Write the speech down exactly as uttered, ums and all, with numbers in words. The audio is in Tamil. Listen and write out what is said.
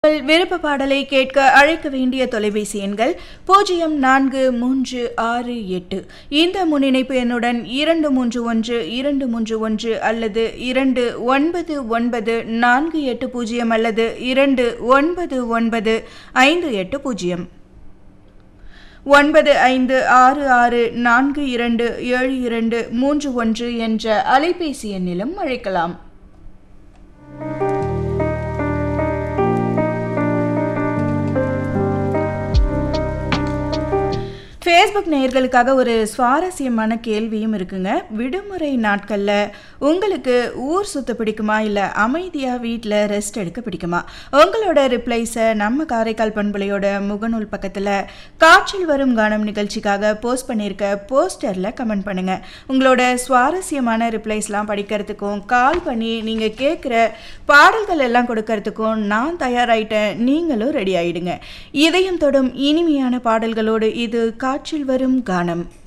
உங்கள் விருப்ப பாடலை கேட்க அழைக்க வேண்டிய தொலைபேசி எண்கள் பூஜ்ஜியம் நான்கு மூன்று ஆறு எட்டு. இந்த முன்னிணைப்பு எண்ணுடன் இரண்டு மூன்று ஒன்று இரண்டு மூன்று ஒன்று அல்லது இரண்டு ஒன்பது ஒன்பது நான்கு எட்டு பூஜ்ஜியம் அல்லது இரண்டு ஒன்பது ஒன்பது ஐந்து எட்டு பூஜ்ஜியம் ஒன்பது ஐந்து ஆறு ஆறு நான்கு இரண்டு ஏழு இரண்டு மூன்று ஒன்று என்ற அலைபேசி எண்ணிலும் அழைக்கலாம். ஃபேஸ்புக் நேயர்களுக்காக ஒரு சுவாரஸ்யமான கேள்வியும் இருக்குங்க. விடுமுறை நாட்களில் உங்களுக்கு ஊர் சுத்த பிடிக்குமா, இல்லை அமைதியாக வீட்டில் ரெஸ்ட் எடுக்க பிடிக்குமா? உங்களோட ரிப்ளைஸை நம்ம காரைக்கால் பண்புலையோட முகநூல் பக்கத்தில் காற்றில் வரும் கானம் நிகழ்ச்சிக்காக போஸ்ட் பண்ணியிருக்க போஸ்டரில் கமெண்ட் பண்ணுங்கள். உங்களோட சுவாரஸ்யமான ரிப்ளைஸ்லாம் படிக்கிறதுக்கும் கால் பண்ணி நீங்கள் கேட்குற பாடல்கள் எல்லாம் கொடுக்கறதுக்கும் நான் தயாராகிட்டேன். நீங்களும் ரெடி ஆகிடுங்க. இதயம் தொடும் இனிமையான பாடல்களோடு இது காற்றில் வரும் கானம்.